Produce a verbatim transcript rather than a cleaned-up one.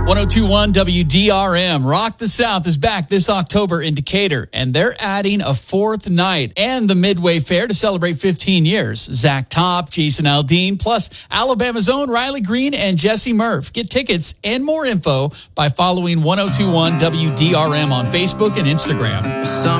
ten twenty-one W D R M. Rock the South is back this October in Decatur, and they're adding a fourth night and the Midway Fair to celebrate fifteen years. Zach Top, Jason Aldean, plus Alabama's own Riley Green and Jesse Murph. Get tickets and more info by following ten twenty-one W D R M on Facebook and Instagram.